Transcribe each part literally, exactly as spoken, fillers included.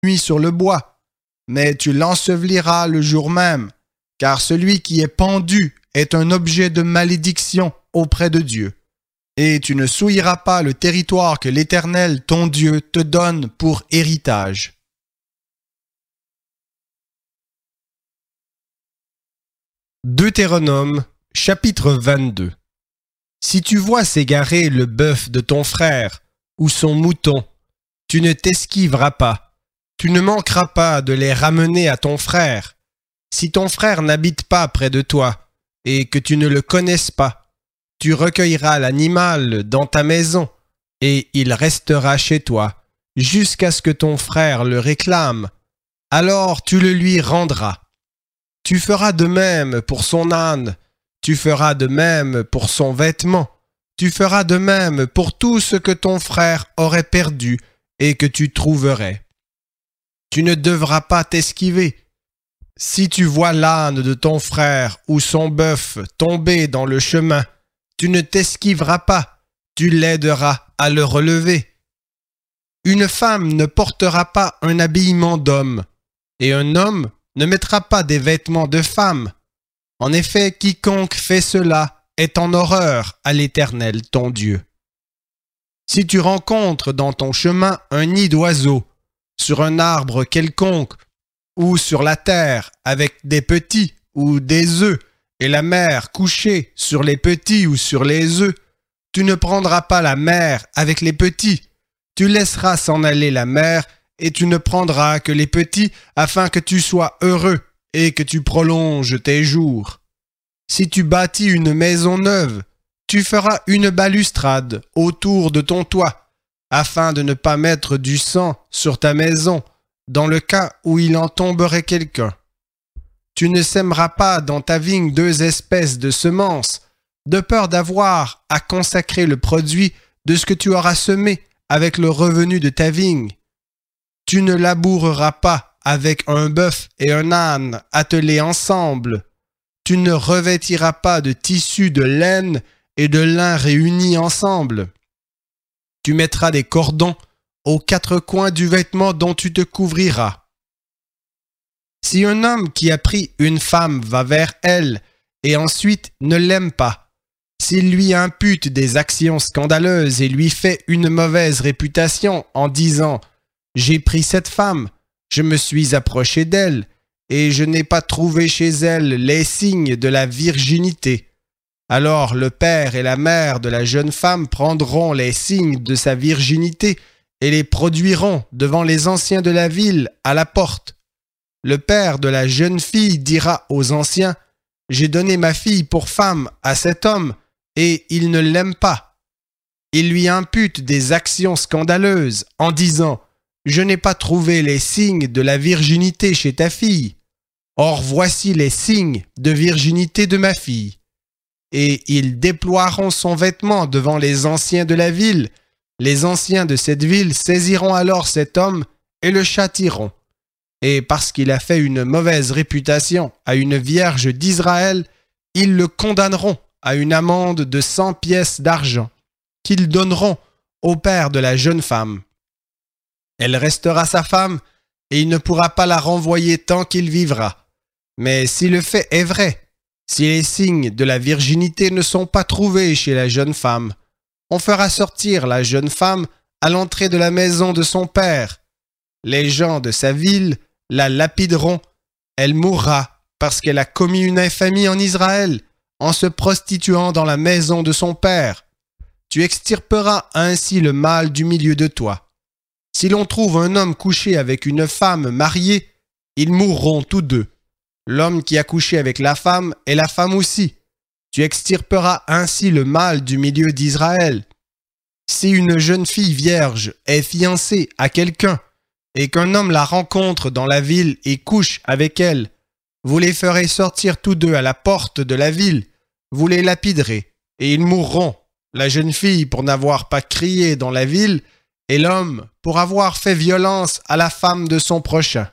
nuit sur le bois, mais tu l'enseveliras le jour même, car celui qui est pendu est un objet de malédiction auprès de Dieu. Et tu ne souilleras pas le territoire que l'Éternel, ton Dieu, te donne pour héritage. Deutéronome, chapitre vingt-deux. Si tu vois s'égarer le bœuf de ton frère ou son mouton, tu ne t'esquiveras pas. Tu ne manqueras pas de les ramener à ton frère. Si ton frère n'habite pas près de toi et que tu ne le connaisses pas, tu recueilleras l'animal dans ta maison et il restera chez toi jusqu'à ce que ton frère le réclame. Alors tu le lui rendras. Tu feras de même pour son âne, tu feras de même pour son vêtement, tu feras de même pour tout ce que ton frère aurait perdu et que tu trouverais. Tu ne devras pas t'esquiver. Si tu vois l'âne de ton frère ou son bœuf tomber dans le chemin, tu ne t'esquiveras pas, tu l'aideras à le relever. Une femme ne portera pas un habillement d'homme, et un homme ne mettra pas des vêtements de femme. En effet, quiconque fait cela est en horreur à l'Éternel ton Dieu. Si tu rencontres dans ton chemin un nid d'oiseaux, sur un arbre quelconque, ou sur la terre avec des petits ou des œufs, et la mère couchée sur les petits ou sur les œufs, tu ne prendras pas la mère avec les petits, tu laisseras s'en aller la mère, et tu ne prendras que les petits afin que tu sois heureux et que tu prolonges tes jours. Si tu bâtis une maison neuve, tu feras une balustrade autour de ton toit, afin de ne pas mettre du sang sur ta maison, dans le cas où il en tomberait quelqu'un. Tu ne sèmeras pas dans ta vigne deux espèces de semences, de peur d'avoir à consacrer le produit de ce que tu auras semé avec le revenu de ta vigne. Tu ne laboureras pas avec un bœuf et un âne attelés ensemble. Tu ne revêtiras pas de tissu de laine et de lin réunis ensemble. Tu mettras des cordons aux quatre coins du vêtement dont tu te couvriras. Si un homme qui a pris une femme va vers elle et ensuite ne l'aime pas, s'il lui impute des actions scandaleuses et lui fait une mauvaise réputation en disant « J'ai pris cette femme, je me suis approché d'elle, et je n'ai pas trouvé chez elle les signes de la virginité. » Alors le père et la mère de la jeune femme prendront les signes de sa virginité et les produiront devant les anciens de la ville à la porte. Le père de la jeune fille dira aux anciens « J'ai donné ma fille pour femme à cet homme, et il ne l'aime pas. » Il lui impute des actions scandaleuses en disant « Je n'ai pas trouvé les signes de la virginité chez ta fille. Or voici les signes de virginité de ma fille. » Et ils déploieront son vêtement devant les anciens de la ville. Les anciens de cette ville saisiront alors cet homme et le châtieront. Et parce qu'il a fait une mauvaise réputation à une vierge d'Israël, ils le condamneront à une amende de cent pièces d'argent, qu'ils donneront au père de la jeune femme. Elle restera sa femme, et il ne pourra pas la renvoyer tant qu'il vivra. Mais si le fait est vrai, si les signes de la virginité ne sont pas trouvés chez la jeune femme, on fera sortir la jeune femme à l'entrée de la maison de son père. Les gens de sa ville la lapideront, elle mourra parce qu'elle a commis une infamie en Israël en se prostituant dans la maison de son père. Tu extirperas ainsi le mal du milieu de toi. Si l'on trouve un homme couché avec une femme mariée, ils mourront tous deux. L'homme qui a couché avec la femme et la femme aussi. Tu extirperas ainsi le mal du milieu d'Israël. Si une jeune fille vierge est fiancée à quelqu'un et qu'un homme la rencontre dans la ville et couche avec elle, vous les ferez sortir tous deux à la porte de la ville, vous les lapiderez, et ils mourront, la jeune fille pour n'avoir pas crié dans la ville, et l'homme pour avoir fait violence à la femme de son prochain.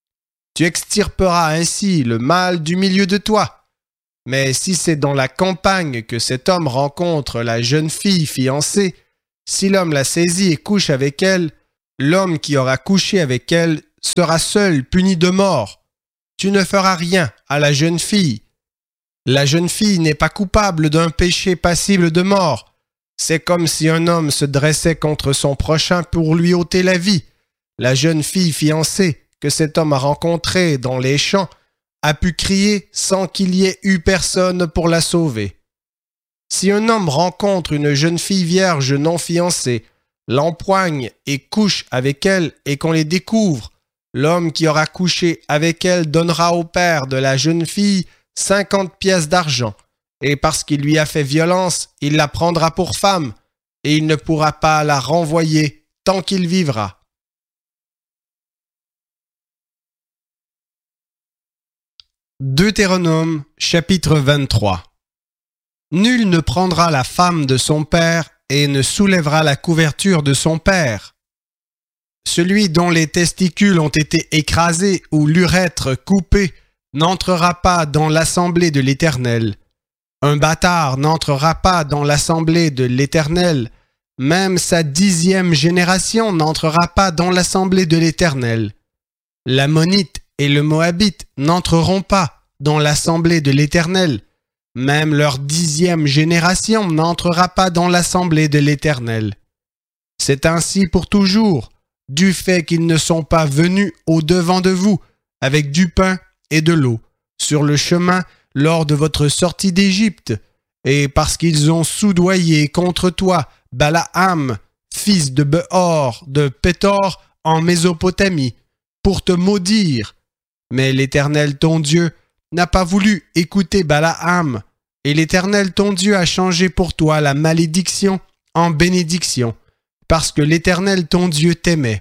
Tu extirperas ainsi le mal du milieu de toi. Mais si c'est dans la campagne que cet homme rencontre la jeune fille fiancée, si l'homme la saisit et couche avec elle, l'homme qui aura couché avec elle sera seul puni de mort. Tu ne feras rien à la jeune fille. La jeune fille n'est pas coupable d'un péché passible de mort. C'est comme si un homme se dressait contre son prochain pour lui ôter la vie. La jeune fille fiancée que cet homme a rencontrée dans les champs a pu crier sans qu'il y ait eu personne pour la sauver. Si un homme rencontre une jeune fille vierge non fiancée, l'empoigne et couche avec elle et qu'on les découvre, l'homme qui aura couché avec elle donnera au père de la jeune fille cinquante pièces d'argent, et parce qu'il lui a fait violence, il la prendra pour femme, et il ne pourra pas la renvoyer tant qu'il vivra. Deutéronome, chapitre vingt-trois. Nul ne prendra la femme de son père et ne soulèvera la couverture de son père. Celui dont les testicules ont été écrasés ou l'urètre coupé n'entrera pas dans l'assemblée de l'Éternel. Un bâtard n'entrera pas dans l'assemblée de l'Éternel. Même sa dixième génération n'entrera pas dans l'assemblée de l'Éternel. L'Ammonite et le Moabite n'entreront pas dans l'assemblée de l'Éternel. Même leur dixième génération n'entrera pas dans l'assemblée de l'Éternel. C'est ainsi pour toujours, du fait qu'ils ne sont pas venus au-devant de vous avec du pain et de l'eau sur le chemin lors de votre sortie d'Égypte, et parce qu'ils ont soudoyé contre toi Balaam, fils de Beor, de Pétor, en Mésopotamie, pour te maudire. Mais l'Éternel ton Dieu n'a pas voulu écouter Balaam, et l'Éternel ton Dieu a changé pour toi la malédiction en bénédiction, parce que l'Éternel ton Dieu t'aimait.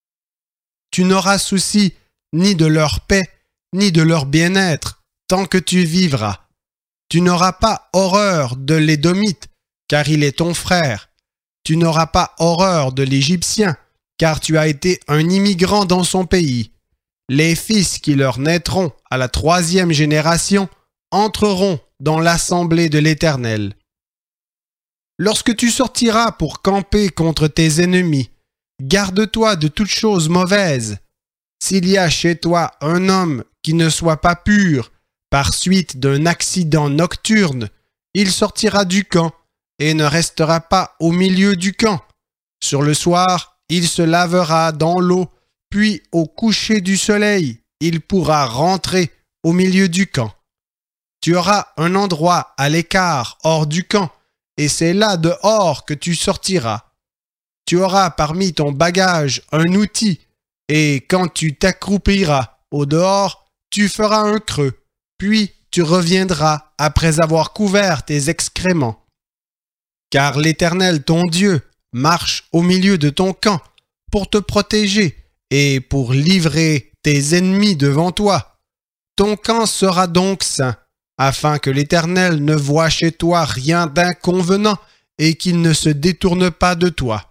Tu n'auras souci ni de leur paix, ni de leur bien-être, tant que tu vivras. Tu n'auras pas horreur de l'Édomite, car il est ton frère. Tu n'auras pas horreur de l'Égyptien, car tu as été un immigrant dans son pays. Les fils qui leur naîtront à la troisième génération entreront dans l'assemblée de l'Éternel. Lorsque tu sortiras pour camper contre tes ennemis, garde-toi de toute chose mauvaise. S'il y a chez toi un homme qui ne soit pas pur, par suite d'un accident nocturne, il sortira du camp et ne restera pas au milieu du camp. Sur le soir, il se lavera dans l'eau, puis au coucher du soleil, il pourra rentrer au milieu du camp. Tu auras un endroit à l'écart hors du camp, et c'est là dehors que tu sortiras. Tu auras parmi ton bagage un outil, et quand tu t'accroupiras au dehors, tu feras un creux, puis tu reviendras après avoir couvert tes excréments. Car l'Éternel ton Dieu marche au milieu de ton camp pour te protéger et pour livrer tes ennemis devant toi. Ton camp sera donc saint, afin que l'Éternel ne voie chez toi rien d'inconvenant et qu'il ne se détourne pas de toi.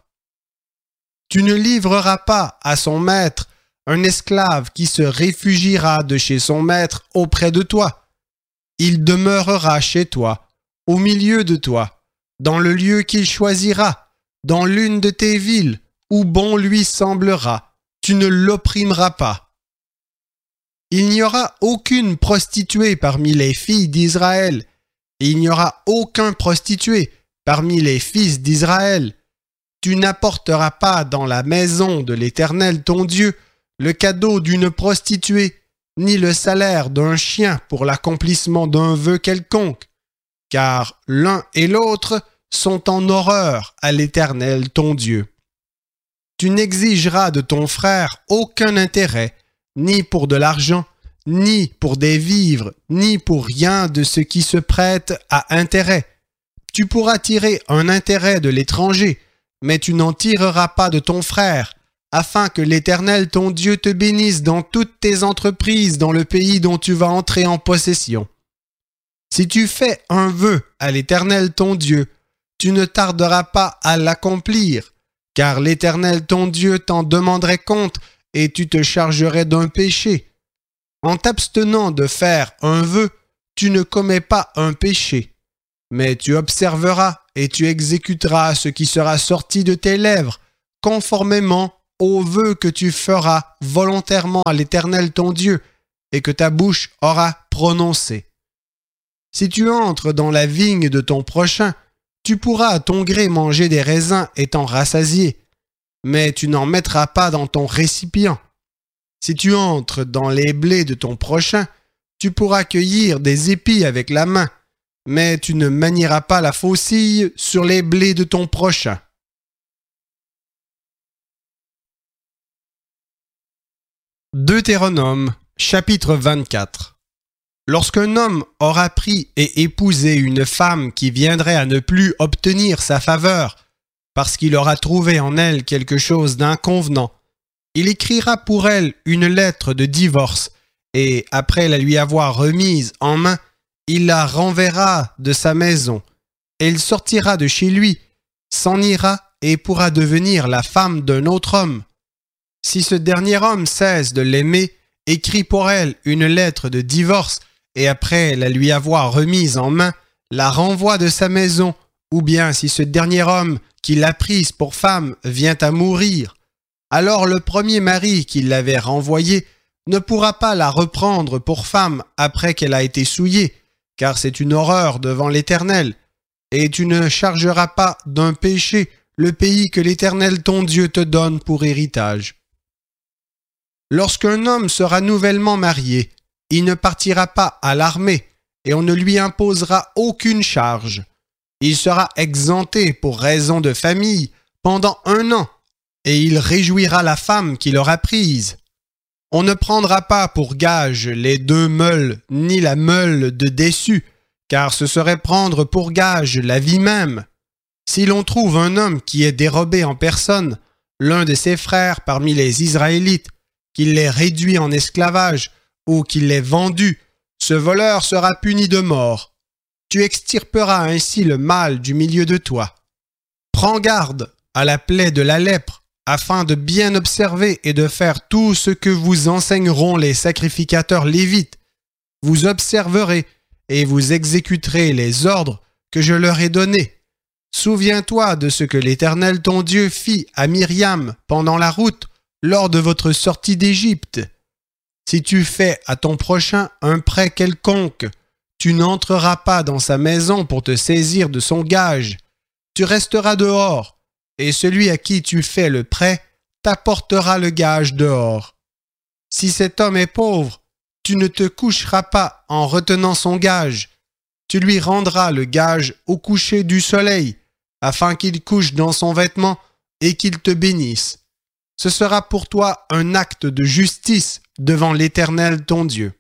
Tu ne livreras pas à son maître un esclave qui se réfugiera de chez son maître auprès de toi. Il demeurera chez toi, au milieu de toi, dans le lieu qu'il choisira, dans l'une de tes villes, où bon lui semblera. Tu ne l'opprimeras pas. Il n'y aura aucune prostituée parmi les filles d'Israël, et il n'y aura aucun prostitué parmi les fils d'Israël. Tu n'apporteras pas dans la maison de l'Éternel ton Dieu le cadeau d'une prostituée, ni le salaire d'un chien pour l'accomplissement d'un vœu quelconque, car l'un et l'autre sont en horreur à l'Éternel ton Dieu. Tu n'exigeras de ton frère aucun intérêt, ni pour de l'argent, ni pour des vivres, ni pour rien de ce qui se prête à intérêt. Tu pourras tirer un intérêt de l'étranger, mais tu n'en tireras pas de ton frère, afin que l'Éternel ton Dieu te bénisse dans toutes tes entreprises dans le pays dont tu vas entrer en possession. Si tu fais un vœu à l'Éternel ton Dieu, tu ne tarderas pas à l'accomplir, car l'Éternel ton Dieu t'en demanderait compte et tu te chargerais d'un péché. En t'abstenant de faire un vœu, tu ne commets pas un péché, mais tu observeras et tu exécuteras ce qui sera sorti de tes lèvres, conformément aux vœux que tu feras volontairement à l'Éternel ton Dieu et que ta bouche aura prononcés. Si tu entres dans la vigne de ton prochain, tu pourras à ton gré manger des raisins étant rassasié, mais tu n'en mettras pas dans ton récipient. Si tu entres dans les blés de ton prochain, tu pourras cueillir des épis avec la main, mais tu ne manieras pas la faucille sur les blés de ton prochain. Deutéronome, chapitre vingt-quatre. Lorsqu'un homme aura pris et épousé une femme qui viendrait à ne plus obtenir sa faveur, parce qu'il aura trouvé en elle quelque chose d'inconvenant, il écrira pour elle une lettre de divorce, et après la lui avoir remise en main, il la renverra de sa maison. Elle sortira de chez lui, s'en ira et pourra devenir la femme d'un autre homme. Si ce dernier homme cesse de l'aimer, écrit pour elle une lettre de divorce, et après la lui avoir remise en main, la renvoie de sa maison, ou bien si ce dernier homme qui l'a prise pour femme vient à mourir, alors le premier mari qui l'avait renvoyée ne pourra pas la reprendre pour femme après qu'elle a été souillée, car c'est une horreur devant l'Éternel, et tu ne chargeras pas d'un péché le pays que l'Éternel ton Dieu te donne pour héritage. Lorsqu'un homme sera nouvellement marié, il ne partira pas à l'armée, et on ne lui imposera aucune charge. Il sera exempté pour raison de famille pendant un an, et il réjouira la femme qu'il aura prise. On ne prendra pas pour gage les deux meules, ni la meule de déçu, car ce serait prendre pour gage la vie même. Si l'on trouve un homme qui est dérobé en personne, l'un de ses frères parmi les Israélites, qu'il l'ait réduit en esclavage, ou qu'il l'ait vendu, ce voleur sera puni de mort. Tu extirperas ainsi le mal du milieu de toi. Prends garde à la plaie de la lèpre, afin de bien observer et de faire tout ce que vous enseigneront les sacrificateurs lévites. Vous observerez et vous exécuterez les ordres que je leur ai donnés. Souviens-toi de ce que l'Éternel ton Dieu fit à Myriam pendant la route lors de votre sortie d'Égypte. Si tu fais à ton prochain un prêt quelconque, tu n'entreras pas dans sa maison pour te saisir de son gage. Tu resteras dehors, et celui à qui tu fais le prêt t'apportera le gage dehors. Si cet homme est pauvre, tu ne te coucheras pas en retenant son gage. Tu lui rendras le gage au coucher du soleil, afin qu'il couche dans son vêtement et qu'il te bénisse. Ce sera pour toi un acte de justice devant l'Éternel ton Dieu.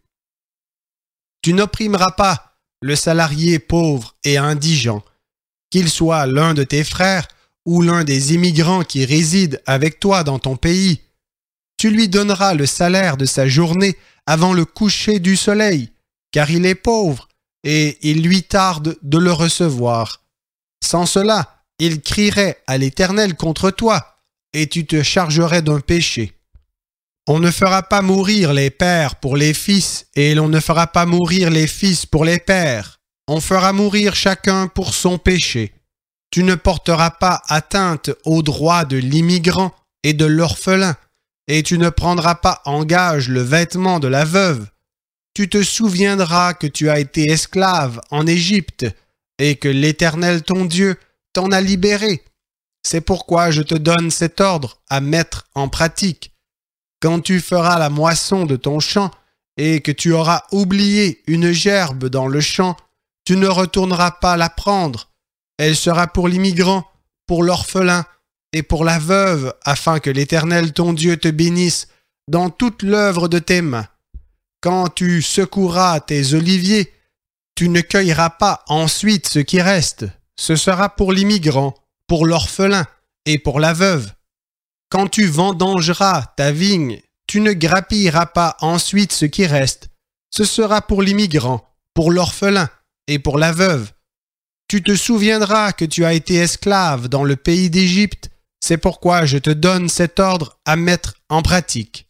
Tu n'opprimeras pas le salarié pauvre et indigent, qu'il soit l'un de tes frères ou l'un des immigrants qui résident avec toi dans ton pays. Tu lui donneras le salaire de sa journée avant le coucher du soleil, car il est pauvre et il lui tarde de le recevoir. Sans cela, il crierait à l'Éternel contre toi, et tu te chargerais d'un péché. On ne fera pas mourir les pères pour les fils, et l'on ne fera pas mourir les fils pour les pères. On fera mourir chacun pour son péché. Tu ne porteras pas atteinte aux droits de l'immigrant et de l'orphelin, et tu ne prendras pas en gage le vêtement de la veuve. Tu te souviendras que tu as été esclave en Égypte, et que l'Éternel ton Dieu t'en a libéré. C'est pourquoi je te donne cet ordre à mettre en pratique. Quand tu feras la moisson de ton champ et que tu auras oublié une gerbe dans le champ, tu ne retourneras pas la prendre. Elle sera pour l'immigrant, pour l'orphelin et pour la veuve, afin que l'Éternel ton Dieu te bénisse dans toute l'œuvre de tes mains. Quand tu secoueras tes oliviers, tu ne cueilleras pas ensuite ce qui reste. Ce sera pour l'immigrant, pour l'orphelin et pour la veuve. Quand tu vendangeras ta vigne, tu ne grappilleras pas ensuite ce qui reste. Ce sera pour l'immigrant, pour l'orphelin et pour la veuve. Tu te souviendras que tu as été esclave dans le pays d'Égypte. C'est pourquoi je te donne cet ordre à mettre en pratique.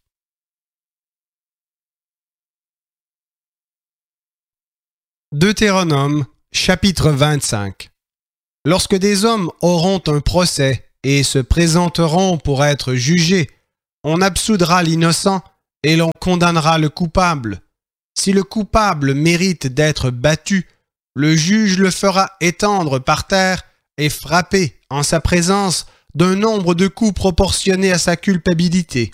Deutéronome, chapitre vingt-cinq. Lorsque des hommes auront un procès et se présenteront pour être jugés. On absoudra l'innocent et l'on condamnera le coupable. Si le coupable mérite d'être battu, le juge le fera étendre par terre et frapper en sa présence d'un nombre de coups proportionné à sa culpabilité.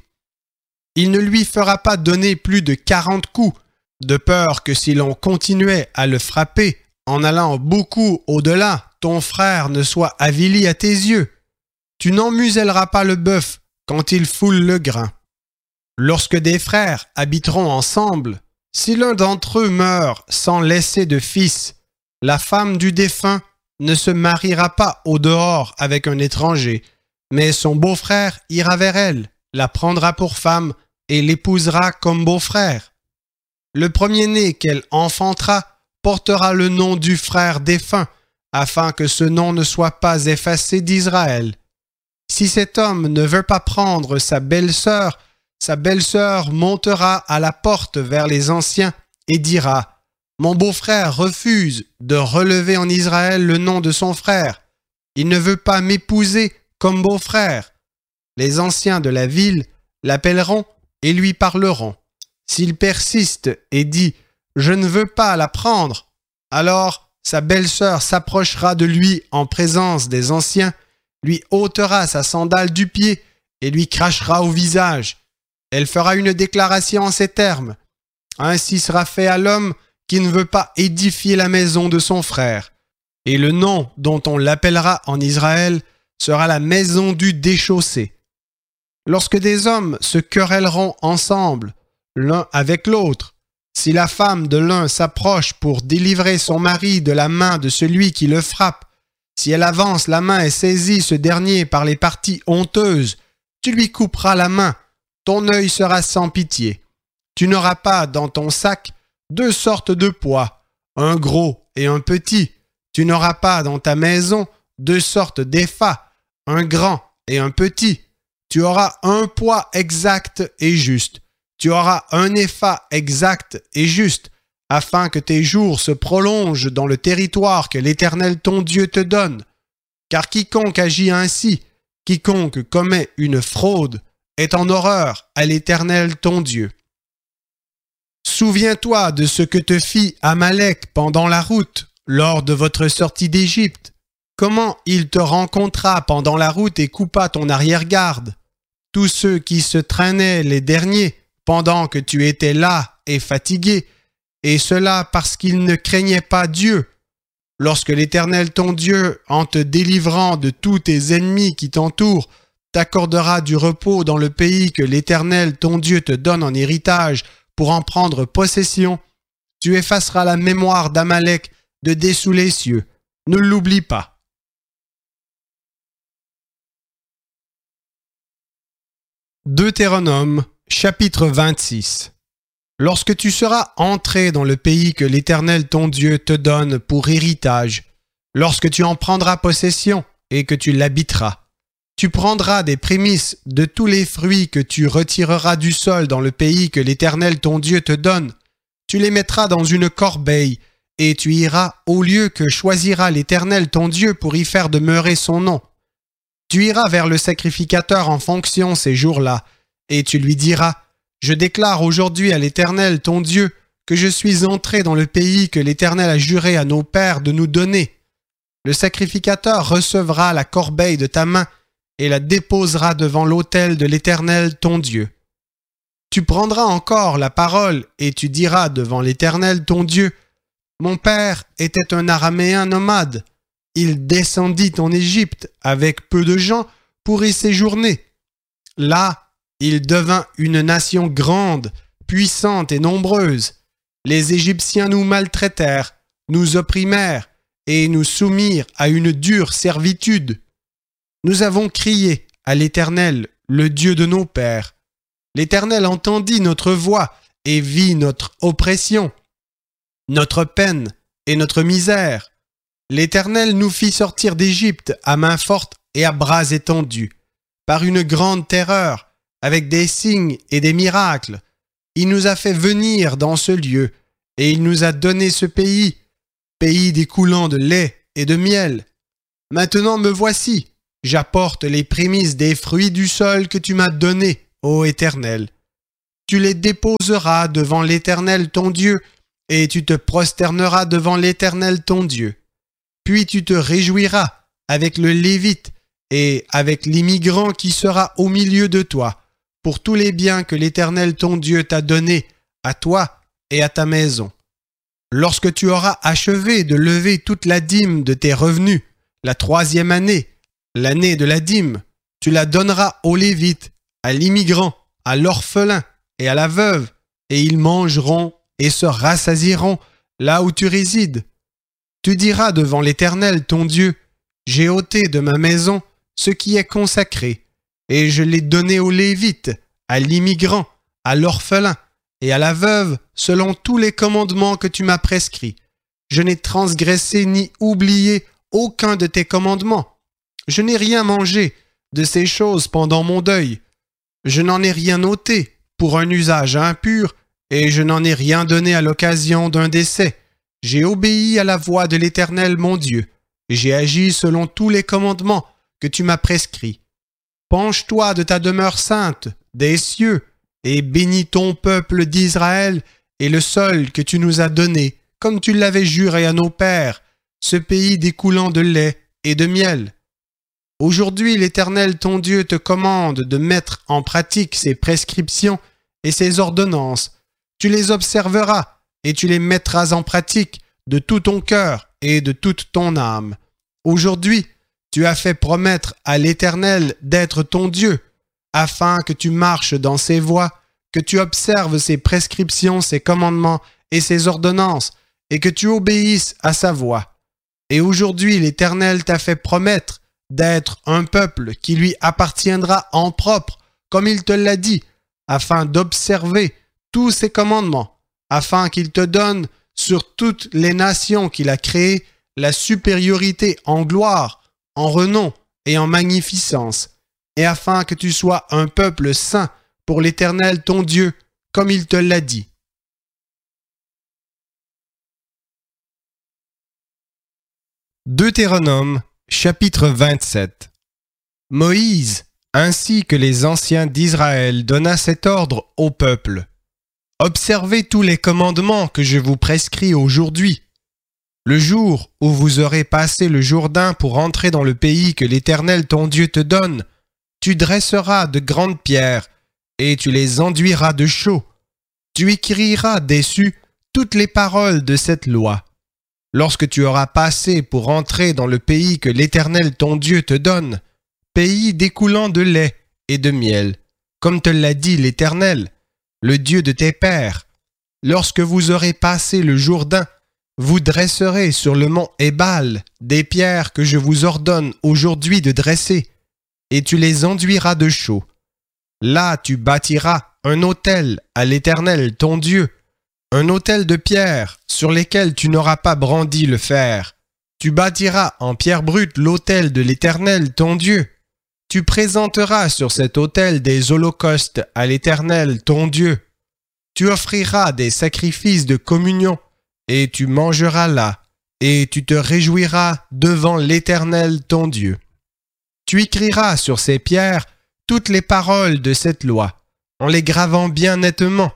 Il ne lui fera pas donner plus de quarante coups, de peur que si l'on continuait à le frapper en allant beaucoup au-delà, ton frère ne soit avili à tes yeux. Tu n'emmuselleras pas le bœuf quand il foule le grain. Lorsque des frères habiteront ensemble, si l'un d'entre eux meurt sans laisser de fils, la femme du défunt ne se mariera pas au dehors avec un étranger, mais son beau-frère ira vers elle, la prendra pour femme et l'épousera comme beau-frère. Le premier-né qu'elle enfantera portera le nom du frère défunt, afin que ce nom ne soit pas effacé d'Israël. Si cet homme ne veut pas prendre sa belle-sœur, sa belle-sœur montera à la porte vers les anciens et dira « Mon beau-frère refuse de relever en Israël le nom de son frère. Il ne veut pas m'épouser comme beau-frère. » Les anciens de la ville l'appelleront et lui parleront. S'il persiste et dit « Je ne veux pas la prendre », alors sa belle-sœur s'approchera de lui en présence des anciens, lui ôtera sa sandale du pied et lui crachera au visage. Elle fera une déclaration en ces termes. Ainsi sera fait à l'homme qui ne veut pas édifier la maison de son frère. Et le nom dont on l'appellera en Israël sera la maison du déchaussé. Lorsque des hommes se querelleront ensemble, l'un avec l'autre, si la femme de l'un s'approche pour délivrer son mari de la main de celui qui le frappe, si elle avance la main et saisit ce dernier par les parties honteuses, tu lui couperas la main, ton œil sera sans pitié. Tu n'auras pas dans ton sac deux sortes de pois, un gros et un petit. Tu n'auras pas dans ta maison deux sortes d'effats, un grand et un petit. Tu auras un poids exact et juste. Tu auras un épha exact et juste, afin que tes jours se prolongent dans le territoire que l'Éternel ton Dieu te donne. Car quiconque agit ainsi, quiconque commet une fraude, est en horreur à l'Éternel ton Dieu. Souviens-toi de ce que te fit Amalek pendant la route, lors de votre sortie d'Égypte. Comment il te rencontra pendant la route et coupa ton arrière-garde. Tous ceux qui se traînaient les derniers, pendant que tu étais là et fatigué, et cela parce qu'ils ne craignaient pas Dieu. Lorsque l'Éternel ton Dieu, en te délivrant de tous tes ennemis qui t'entourent, t'accordera du repos dans le pays que l'Éternel ton Dieu te donne en héritage pour en prendre possession, tu effaceras la mémoire d'Amalek de dessous les cieux. Ne l'oublie pas. Deutéronome, chapitre vingt-six. Lorsque tu seras entré dans le pays que l'Éternel ton Dieu te donne pour héritage, lorsque tu en prendras possession et que tu l'habiteras, tu prendras des prémices de tous les fruits que tu retireras du sol dans le pays que l'Éternel ton Dieu te donne. Tu les mettras dans une corbeille et tu iras au lieu que choisira l'Éternel ton Dieu pour y faire demeurer son nom. Tu iras vers le sacrificateur en fonction ces jours-là et tu lui diras « Je déclare aujourd'hui à l'Éternel ton Dieu que je suis entré dans le pays que l'Éternel a juré à nos pères de nous donner. » Le sacrificateur recevra la corbeille de ta main et la déposera devant l'autel de l'Éternel ton Dieu. Tu prendras encore la parole et tu diras devant l'Éternel ton Dieu, « Mon père était un Araméen nomade. Il descendit en Égypte avec peu de gens pour y séjourner. Là, il devint une nation grande, puissante et nombreuse. Les Égyptiens nous maltraitèrent, nous opprimèrent et nous soumirent à une dure servitude. Nous avons crié à l'Éternel, le Dieu de nos pères. L'Éternel entendit notre voix et vit notre oppression, notre peine et notre misère. L'Éternel nous fit sortir d'Égypte à main forte et à bras étendus, par une grande terreur, avec des signes et des miracles. Il nous a fait venir dans ce lieu, et il nous a donné ce pays, pays découlant de lait et de miel. Maintenant me voici, j'apporte les prémices des fruits du sol que tu m'as donnés, ô Éternel. Tu les déposeras devant l'Éternel ton Dieu, et tu te prosterneras devant l'Éternel ton Dieu. Puis tu te réjouiras avec le Lévite et avec l'immigrant qui sera au milieu de toi, pour tous les biens que l'Éternel ton Dieu t'a donnés, à toi et à ta maison. Lorsque tu auras achevé de lever toute la dîme de tes revenus, la troisième année, l'année de la dîme, tu la donneras aux Lévites, à l'immigrant, à l'orphelin et à la veuve, et ils mangeront et se rassasieront là où tu résides. Tu diras devant l'Éternel ton Dieu, j'ai ôté de ma maison ce qui est consacré, et je l'ai donné aux Lévites, à l'immigrant, à l'orphelin et à la veuve, selon tous les commandements que tu m'as prescrits. Je n'ai transgressé ni oublié aucun de tes commandements. Je n'ai rien mangé de ces choses pendant mon deuil. Je n'en ai rien ôté pour un usage impur, et je n'en ai rien donné à l'occasion d'un décès. J'ai obéi à la voix de l'Éternel mon Dieu. J'ai agi selon tous les commandements que tu m'as prescrits. Penche-toi de ta demeure sainte, des cieux, et bénis ton peuple d'Israël et le sol que tu nous as donné, comme tu l'avais juré à nos pères, ce pays découlant de lait et de miel. Aujourd'hui, l'Éternel ton Dieu te commande de mettre en pratique ses prescriptions et ses ordonnances. Tu les observeras et tu les mettras en pratique de tout ton cœur et de toute ton âme. Aujourd'hui, tu as fait promettre à l'Éternel d'être ton Dieu, afin que tu marches dans ses voies, que tu observes ses prescriptions, ses commandements et ses ordonnances, et que tu obéisses à sa voix. Et aujourd'hui, l'Éternel t'a fait promettre d'être un peuple qui lui appartiendra en propre, comme il te l'a dit, afin d'observer tous ses commandements, afin qu'il te donne sur toutes les nations qu'il a créées la supériorité en gloire, en renom et en magnificence, et afin que tu sois un peuple saint pour l'Éternel ton Dieu, comme il te l'a dit. Deutéronome, chapitre vingt-sept. Moïse, ainsi que les anciens d'Israël, donna cet ordre au peuple. Observez tous les commandements que je vous prescris aujourd'hui. Le jour où vous aurez passé le Jourdain pour entrer dans le pays que l'Éternel ton Dieu te donne, tu dresseras de grandes pierres et tu les enduiras de chaux. Tu écriras dessus toutes les paroles de cette loi. Lorsque tu auras passé pour entrer dans le pays que l'Éternel ton Dieu te donne, pays découlant de lait et de miel, comme te l'a dit l'Éternel, le Dieu de tes pères, lorsque vous aurez passé le Jourdain, vous dresserez sur le mont Ébal des pierres que je vous ordonne aujourd'hui de dresser, et tu les enduiras de chaux. Là tu bâtiras un autel à l'Éternel ton Dieu, un autel de pierre sur lesquels tu n'auras pas brandi le fer. Tu bâtiras en pierre brute l'autel de l'Éternel ton Dieu. Tu présenteras sur cet autel des holocaustes à l'Éternel ton Dieu. Tu offriras des sacrifices de communion, et tu mangeras là, et tu te réjouiras devant l'Éternel ton Dieu. Tu écriras sur ces pierres toutes les paroles de cette loi, en les gravant bien nettement.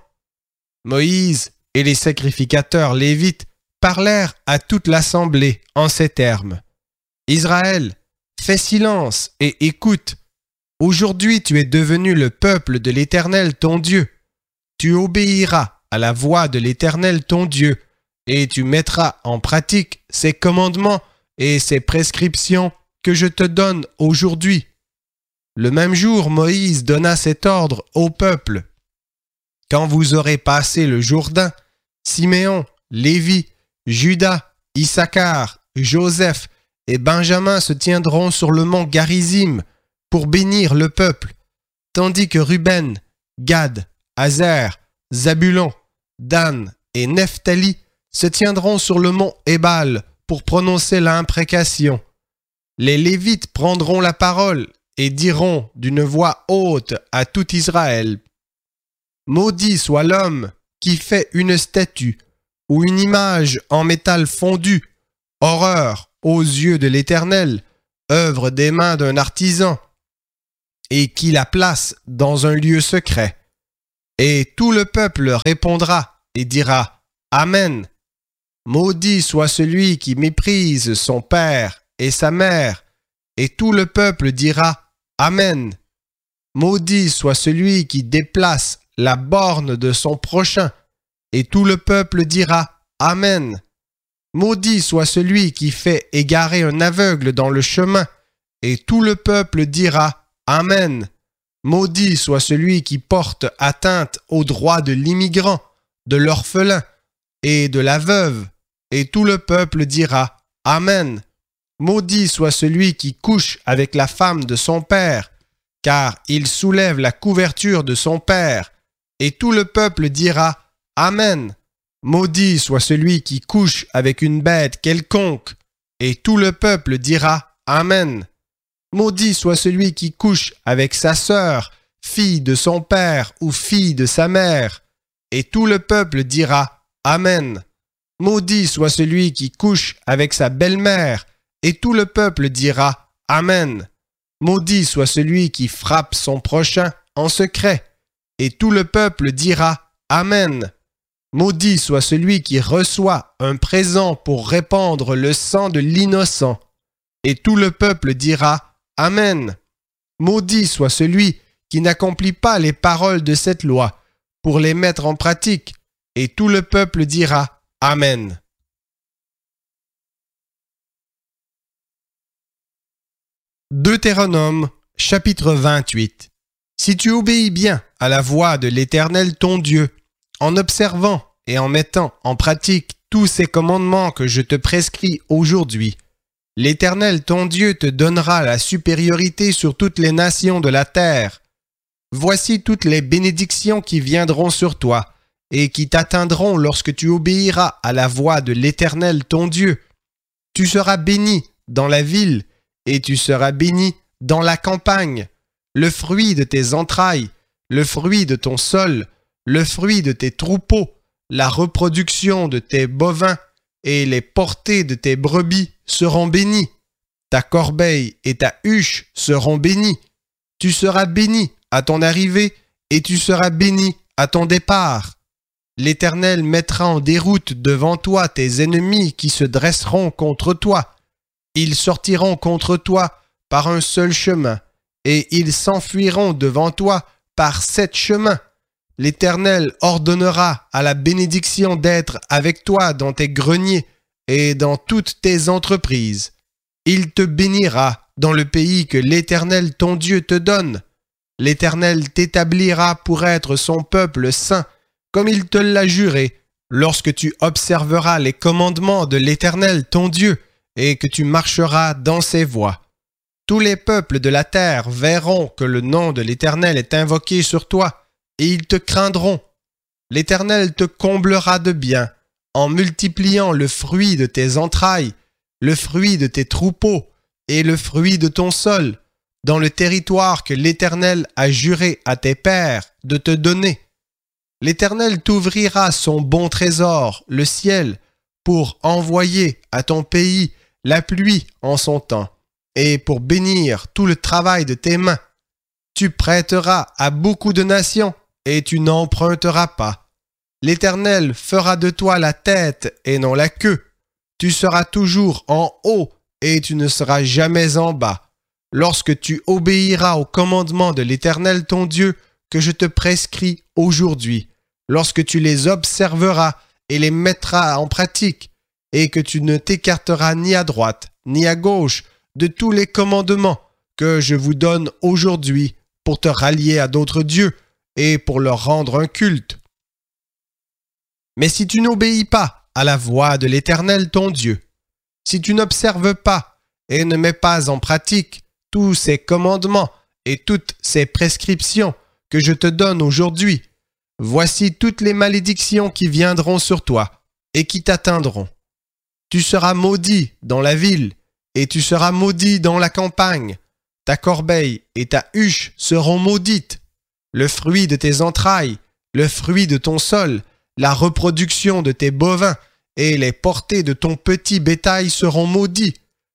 Moïse et les sacrificateurs lévites parlèrent à toute l'assemblée en ces termes. Israël, fais silence et écoute. Aujourd'hui tu es devenu le peuple de l'Éternel ton Dieu. Tu obéiras à la voix de l'Éternel ton Dieu, et tu mettras en pratique ses commandements et ses prescriptions que je te donne aujourd'hui. Le même jour, Moïse donna cet ordre au peuple. Quand vous aurez passé le Jourdain, Siméon, Lévi, Juda, Issachar, Joseph et Benjamin se tiendront sur le mont Garizim pour bénir le peuple, tandis que Ruben, Gad, Aser, Zabulon, Dan et Nephtali se tiendront sur le mont Ébal pour prononcer l'imprécation. Les Lévites prendront la parole et diront d'une voix haute à tout Israël: Maudit soit l'homme qui fait une statue ou une image en métal fondu, horreur aux yeux de l'Éternel, œuvre des mains d'un artisan, et qui la place dans un lieu secret. Et tout le peuple répondra et dira « Amen ». Maudit soit celui qui méprise son père et sa mère, et tout le peuple dira « Amen ». Maudit soit celui qui déplace la borne de son prochain, et tout le peuple dira « Amen ». Maudit soit celui qui fait égarer un aveugle dans le chemin, et tout le peuple dira « Amen ». Maudit soit celui qui porte atteinte aux droits de l'immigrant, de l'orphelin et de la veuve, et tout le peuple dira « Amen ». Maudit soit celui qui couche avec la femme de son père, car il soulève la couverture de son père, et tout le peuple dira « Amen ». Maudit soit celui qui couche avec une bête quelconque, et tout le peuple dira « Amen ». Maudit soit celui qui couche avec sa sœur, fille de son père ou fille de sa mère, et tout le peuple dira « Amen ». Maudit soit celui qui couche avec sa belle-mère, et tout le peuple dira « Amen ». Maudit soit celui qui frappe son prochain en secret, et tout le peuple dira « Amen ». Maudit soit celui qui reçoit un présent pour répandre le sang de l'innocent, et tout le peuple dira « Amen ». Maudit soit celui qui n'accomplit pas les paroles de cette loi pour les mettre en pratique, et tout le peuple dira « Amen ». Deutéronome, chapitre vingt-huit. Si tu obéis bien à la voix de l'Éternel ton Dieu, en observant et en mettant en pratique tous ces commandements que je te prescris aujourd'hui, l'Éternel ton Dieu te donnera la supériorité sur toutes les nations de la terre. Voici toutes les bénédictions qui viendront sur toi et qui t'atteindront lorsque tu obéiras à la voix de l'Éternel ton Dieu. Tu seras béni dans la ville et tu seras béni dans la campagne. Le fruit de tes entrailles, le fruit de ton sol, le fruit de tes troupeaux, la reproduction de tes bovins et les portées de tes brebis seront bénis. Ta corbeille et ta huche seront bénies. Tu seras béni à ton arrivée et tu seras béni à ton départ. L'Éternel mettra en déroute devant toi tes ennemis qui se dresseront contre toi. Ils sortiront contre toi par un seul chemin, et ils s'enfuiront devant toi par sept chemins. L'Éternel ordonnera à la bénédiction d'être avec toi dans tes greniers et dans toutes tes entreprises. Il te bénira dans le pays que l'Éternel ton Dieu te donne. L'Éternel t'établira pour être son peuple saint, comme il te l'a juré, lorsque tu observeras les commandements de l'Éternel ton Dieu, et que tu marcheras dans ses voies. Tous les peuples de la terre verront que le nom de l'Éternel est invoqué sur toi, et ils te craindront. L'Éternel te comblera de bien, en multipliant le fruit de tes entrailles, le fruit de tes troupeaux, et le fruit de ton sol, dans le territoire que l'Éternel a juré à tes pères de te donner. L'Éternel t'ouvrira son bon trésor, le ciel, pour envoyer à ton pays la pluie en son temps, et pour bénir tout le travail de tes mains. Tu prêteras à beaucoup de nations, et tu n'emprunteras pas. L'Éternel fera de toi la tête et non la queue. Tu seras toujours en haut, et tu ne seras jamais en bas. Lorsque tu obéiras aux commandements de l'Éternel ton Dieu que je te prescris aujourd'hui, lorsque tu les observeras et les mettras en pratique, et que tu ne t'écarteras ni à droite ni à gauche de tous les commandements que je vous donne aujourd'hui pour te rallier à d'autres dieux et pour leur rendre un culte. Mais si tu n'obéis pas à la voix de l'Éternel ton Dieu, si tu n'observes pas et ne mets pas en pratique tous ces commandements et toutes ces prescriptions que je te donne aujourd'hui, voici toutes les malédictions qui viendront sur toi et qui t'atteindront. Tu seras maudit dans la ville, et tu seras maudit dans la campagne. Ta corbeille et ta huche seront maudites. Le fruit de tes entrailles, le fruit de ton sol, la reproduction de tes bovins et les portées de ton petit bétail seront maudits.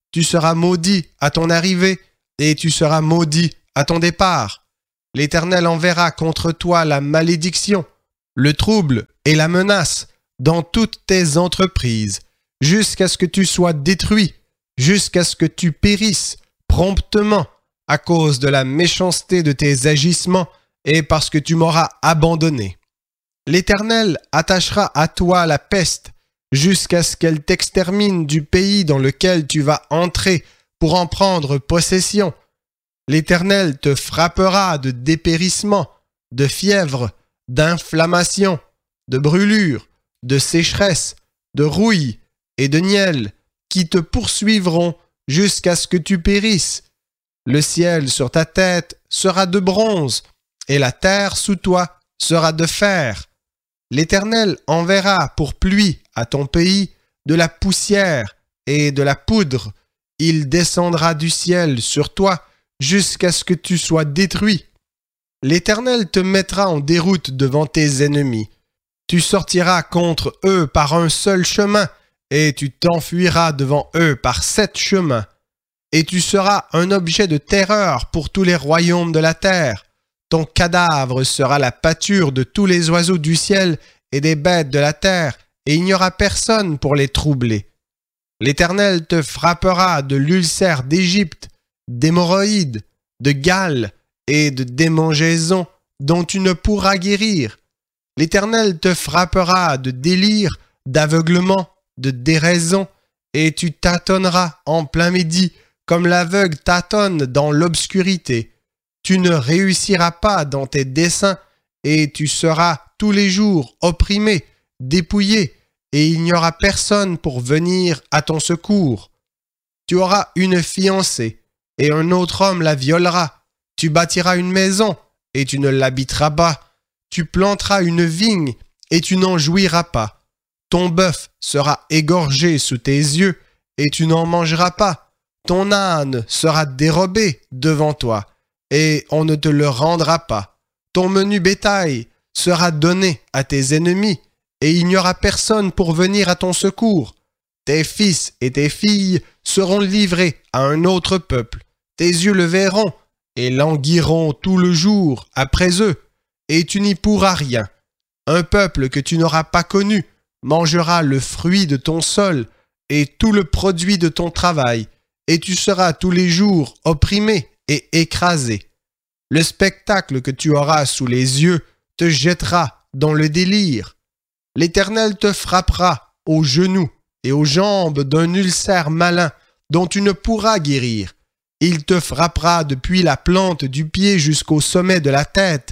tu seras maudit à ton arrivée, et tu seras maudit à ton départ. L'Éternel enverra contre toi la malédiction, le trouble et la menace dans toutes tes entreprises, jusqu'à ce que tu sois détruit, jusqu'à ce que tu périsses promptement à cause de la méchanceté de tes agissements et parce que tu m'auras abandonné. L'Éternel attachera à toi la peste jusqu'à ce qu'elle t'extermine du pays dans lequel tu vas entrer pour en prendre possession. L'Éternel te frappera de dépérissement, de fièvre, d'inflammation, de brûlure, de sécheresse, de rouille et de nielle, qui te poursuivront jusqu'à ce que tu périsses. Le ciel sur ta tête sera de bronze, et la terre sous toi sera de fer. L'Éternel enverra pour pluie à ton pays de la poussière et de la poudre. Il descendra du ciel sur toi jusqu'à ce que tu sois détruit. L'Éternel te mettra en déroute devant tes ennemis. Tu sortiras contre eux par un seul chemin, et tu t'enfuiras devant eux par sept chemins. Et tu seras un objet de terreur pour tous les royaumes de la terre. Ton cadavre sera la pâture de tous les oiseaux du ciel et des bêtes de la terre, et il n'y aura personne pour les troubler. L'Éternel te frappera de l'ulcère d'Égypte, d'hémorroïdes, de gale et de démangeaisons dont tu ne pourras guérir. L'Éternel te frappera de délire, d'aveuglement, de déraison, et tu tâtonneras en plein midi comme l'aveugle tâtonne dans l'obscurité. Tu ne réussiras pas dans tes desseins, et tu seras tous les jours opprimé, dépouillé, et il n'y aura personne pour venir à ton secours. Tu auras une fiancée, et un autre homme la violera. Tu bâtiras une maison, et tu ne l'habiteras pas. Tu planteras une vigne, et tu n'en jouiras pas. Ton bœuf sera égorgé sous tes yeux, et tu n'en mangeras pas. Ton âne sera dérobé devant toi, et on ne te le rendra pas. Ton menu bétail sera donné à tes ennemis, et il n'y aura personne pour venir à ton secours. Tes fils et tes filles seront livrés à un autre peuple. Tes yeux le verront, et languiront tout le jour après eux, et tu n'y pourras rien. Un peuple que tu n'auras pas connu mangera le fruit de ton sol, et tout le produit de ton travail, et tu seras tous les jours opprimé et écrasé. Le spectacle que tu auras sous les yeux te jettera dans le délire. L'Éternel te frappera aux genoux et aux jambes d'un ulcère malin dont tu ne pourras guérir. Il te frappera depuis la plante du pied jusqu'au sommet de la tête.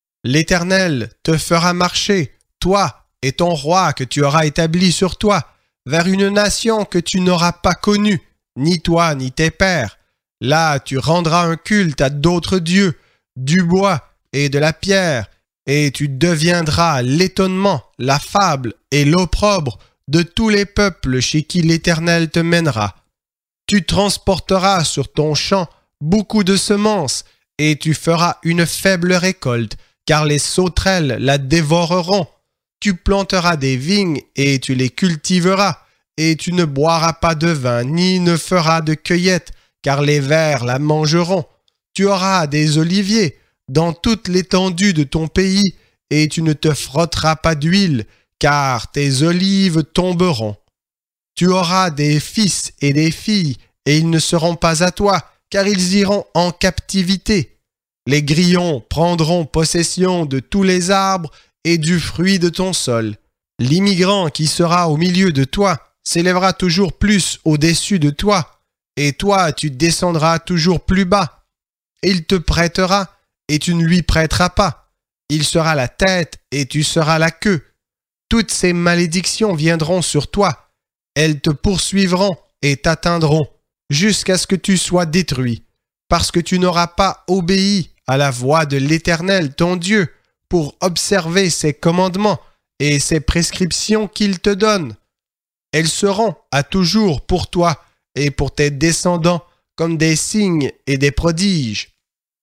L'Éternel te fera marcher, toi et ton roi que tu auras établi sur toi, vers une nation que tu n'auras pas connue, ni toi ni tes pères. Là, tu rendras un culte à d'autres dieux, du bois et de la pierre, et tu deviendras l'étonnement, la fable et l'opprobre de tous les peuples chez qui l'Éternel te mènera. Tu transporteras sur ton champ beaucoup de semences, et tu feras une faible récolte, car les sauterelles la dévoreront. Tu planteras des vignes, et tu les cultiveras, et tu ne boiras pas de vin, ni ne feras de cueillette, car les vers la mangeront. Tu auras des oliviers dans toute l'étendue de ton pays, et tu ne te frotteras pas d'huile, car tes olives tomberont. Tu auras des fils et des filles, et ils ne seront pas à toi, car ils iront en captivité. Les grillons prendront possession de tous les arbres et du fruit de ton sol. L'immigrant qui sera au milieu de toi s'élèvera toujours plus au-dessus de toi, et toi tu descendras toujours plus bas. Il te prêtera, et tu ne lui prêteras pas. Il sera la tête, et tu seras la queue. Toutes ces malédictions viendront sur toi. Elles te poursuivront et t'atteindront, jusqu'à ce que tu sois détruit, parce que tu n'auras pas obéi à la voix de l'Éternel ton Dieu, pour observer ses commandements et ses prescriptions qu'il te donne. Elles seront à toujours pour toi et pour tes descendants comme des signes et des prodiges.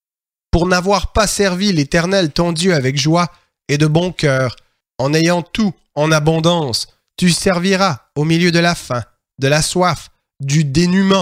Pour n'avoir pas servi l'Éternel ton Dieu avec joie et de bon cœur, en ayant tout en abondance, tu serviras au milieu de la faim, de la soif, du dénuement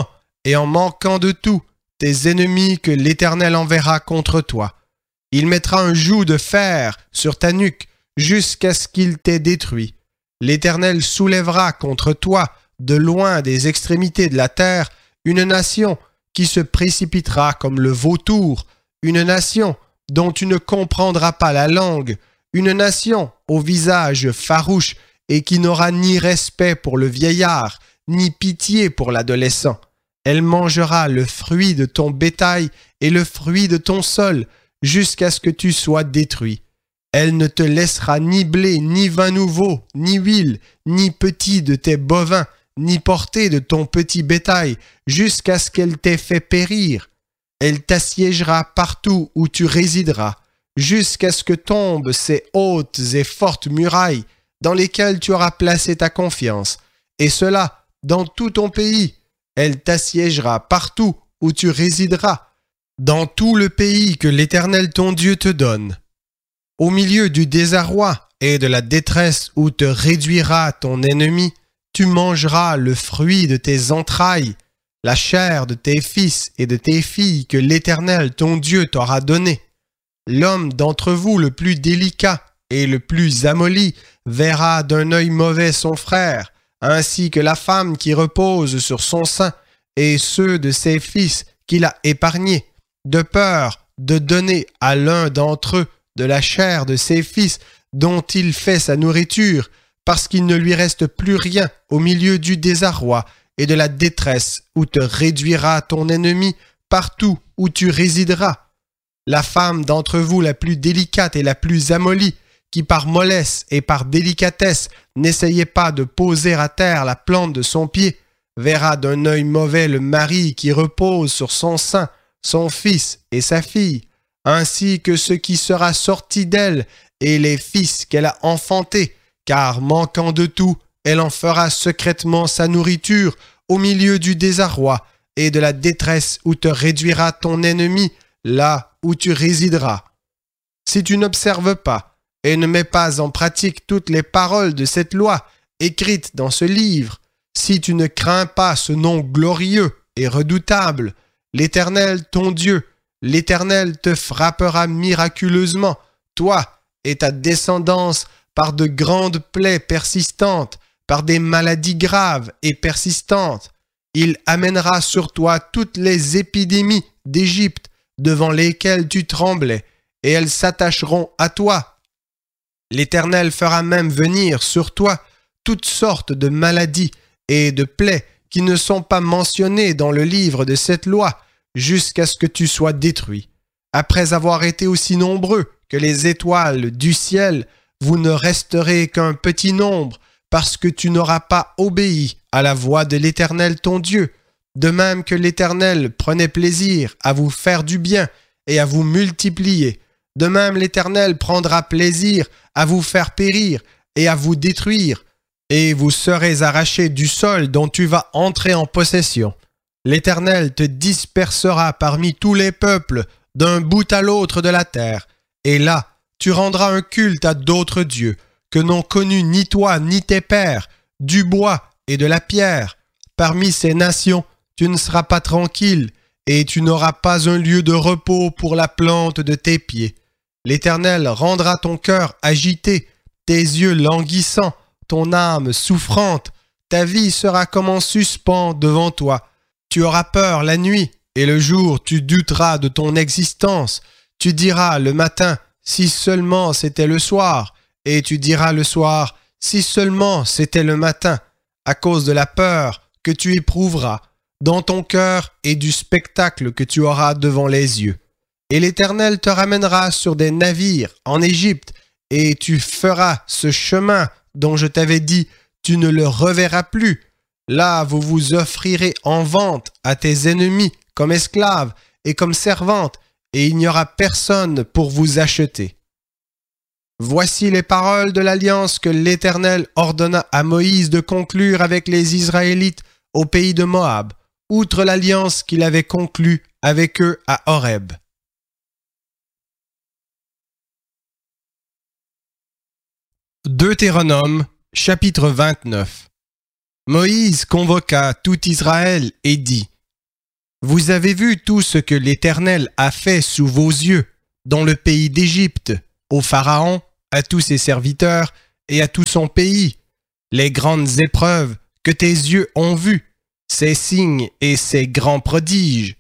et en manquant de tout, tes ennemis que l'Éternel enverra contre toi. Il mettra un joug de fer sur ta nuque jusqu'à ce qu'il t'ait détruit. L'Éternel soulèvera contre toi, de loin des extrémités de la terre, une nation qui se précipitera comme le vautour, une nation dont tu ne comprendras pas la langue, une nation au visage farouche et qui n'aura ni respect pour le vieillard, ni pitié pour l'adolescent. Elle mangera le fruit de ton bétail et le fruit de ton sol, jusqu'à ce que tu sois détruit. Elle ne te laissera ni blé, ni vin nouveau, ni huile, ni petit de tes bovins, ni portée de ton petit bétail, jusqu'à ce qu'elle t'ait fait périr. Elle t'assiégera partout où tu résideras, jusqu'à ce que tombent ces hautes et fortes murailles dans lesquelles tu auras placé ta confiance, et cela dans tout ton pays. Elle t'assiégera partout où tu résideras, dans tout le pays que l'Éternel ton Dieu te donne. Au milieu du désarroi et de la détresse où te réduira ton ennemi, tu mangeras le fruit de tes entrailles, la chair de tes fils et de tes filles que l'Éternel ton Dieu t'aura donné. L'homme d'entre vous le plus délicat et le plus amolli verra d'un œil mauvais son frère, ainsi que la femme qui repose sur son sein et ceux de ses fils qu'il a épargnés, de peur de donner à l'un d'entre eux de la chair de ses fils dont il fait sa nourriture, parce qu'il ne lui reste plus rien au milieu du désarroi et de la détresse où te réduira ton ennemi partout où tu résideras. La femme d'entre vous la plus délicate et la plus amollie, qui par mollesse et par délicatesse n'essayait pas de poser à terre la plante de son pied, verra d'un œil mauvais le mari qui repose sur son sein, son fils et sa fille, ainsi que ce qui sera sorti d'elle et les fils qu'elle a enfantés, car manquant de tout, elle en fera secrètement sa nourriture au milieu du désarroi et de la détresse où te réduira ton ennemi, là où tu résideras. Si tu n'observes pas et ne mets pas en pratique toutes les paroles de cette loi écrites dans ce livre, si tu ne crains pas ce nom glorieux et redoutable, l'Éternel ton Dieu, l'Éternel te frappera miraculeusement, toi et ta descendance, par de grandes plaies persistantes, par des maladies graves et persistantes. Il amènera sur toi toutes les épidémies d'Égypte devant lesquelles tu tremblais, et elles s'attacheront à toi. L'Éternel fera même venir sur toi toutes sortes de maladies et de plaies qui ne sont pas mentionnées dans le livre de cette loi, jusqu'à ce que tu sois détruit. Après avoir été aussi nombreux que les étoiles du ciel, vous ne resterez qu'un petit nombre, parce que tu n'auras pas obéi à la voix de l'Éternel ton Dieu, de même que l'Éternel prenait plaisir à vous faire du bien et à vous multiplier. De même l'Éternel prendra plaisir à vous faire périr et à vous détruire, et vous serez arrachés du sol dont tu vas entrer en possession. L'Éternel te dispersera parmi tous les peuples, d'un bout à l'autre de la terre, et là, tu rendras un culte à d'autres dieux, que n'ont connu ni toi ni tes pères, du bois et de la pierre. Parmi ces nations, tu ne seras pas tranquille, et tu n'auras pas un lieu de repos pour la plante de tes pieds. L'Éternel rendra ton cœur agité, tes yeux languissants, ton âme souffrante. Ta vie sera comme en suspens devant toi. Tu auras peur la nuit, et le jour tu douteras de ton existence. Tu diras le matin, si seulement c'était le soir, et tu diras le soir, si seulement c'était le matin, à cause de la peur que tu éprouveras dans ton cœur et du spectacle que tu auras devant les yeux. Et l'Éternel te ramènera sur des navires en Égypte, et tu feras ce chemin dont je t'avais dit, tu ne le reverras plus. Là, vous vous offrirez en vente à tes ennemis comme esclaves et comme servantes, et il n'y aura personne pour vous acheter. Voici les paroles de l'alliance que l'Éternel ordonna à Moïse de conclure avec les Israélites au pays de Moab, outre l'alliance qu'il avait conclue avec eux à Horeb. Deutéronome, chapitre vingt-neuf. Moïse convoqua tout Israël et dit : Vous avez vu tout ce que l'Éternel a fait sous vos yeux, dans le pays d'Égypte, au Pharaon, à tous ses serviteurs et à tout son pays, les grandes épreuves que tes yeux ont vues, ses signes et ses grands prodiges.